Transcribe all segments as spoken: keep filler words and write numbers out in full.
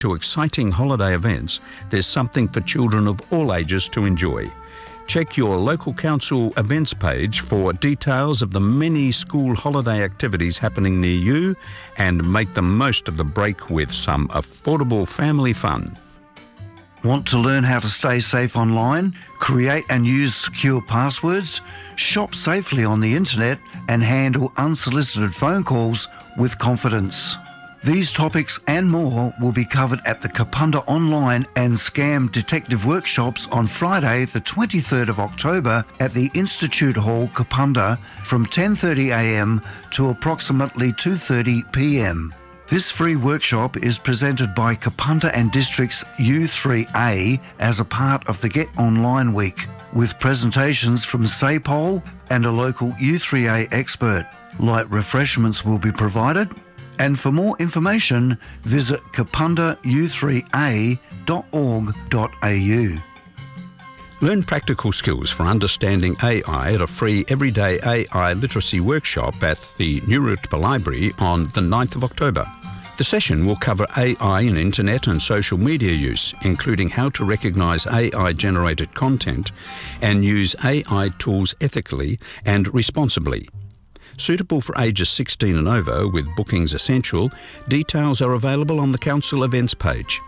to exciting holiday events, there's something for children of all ages to enjoy. Check your local council events page for details of the many school holiday activities happening near you, and make the most of the break with some affordable family fun. Want to learn how to stay safe online, create and use secure passwords, shop safely on the internet, and handle unsolicited phone calls with confidence? These topics and more will be covered at the Kapunda Online and Scam Detective Workshops on Friday the twenty-third of October at the Institute Hall, Kapunda, from ten thirty a m to approximately two thirty p m. This free workshop is presented by Kapunda and District's U three A as a part of the Get Online Week, with presentations from SAPOL and a local U three A expert. Light refreshments will be provided, and for more information, visit kapunda u three a dot org dot a u. Learn practical skills for understanding A I at a free Everyday A I Literacy Workshop at the Nurutpa Library on the ninth of October. The session will cover A I in internet and social media use, including how to recognise A I-generated content and use A I tools ethically and responsibly. Suitable for ages sixteen and over, with bookings essential, details are available on the Council events page.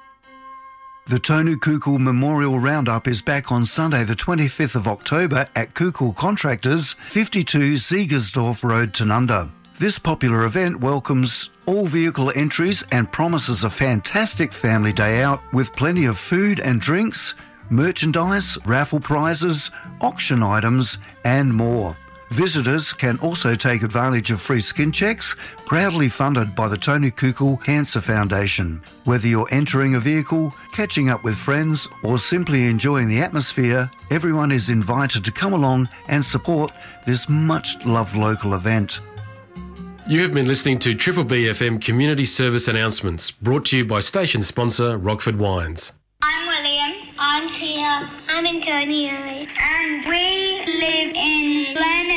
The Tonu Kukul Memorial Roundup is back on Sunday the twenty-fifth of October at Kukul Contractors, fifty-two Siegersdorf Road, Tanunda. This popular event welcomes all vehicle entries and promises a fantastic family day out with plenty of food and drinks, merchandise, raffle prizes, auction items and more. Visitors can also take advantage of free skin checks, proudly funded by the Tonu Kukul Cancer Foundation. Whether you're entering a vehicle, catching up with friends, or simply enjoying the atmosphere, everyone is invited to come along and support this much-loved local event. You have been listening to Triple B F M Community Service Announcements, brought to you by station sponsor Rockford Wines. I'm William. I'm Tia. I'm Antonio. And we live in Glen